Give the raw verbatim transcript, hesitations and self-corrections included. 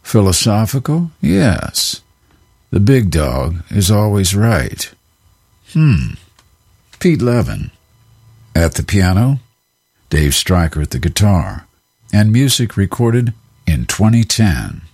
Philosophical? Yes. The big dog is always right. Hmm. Pete Levin. At the piano, Dave Stryker at the guitar, and music recorded in twenty ten.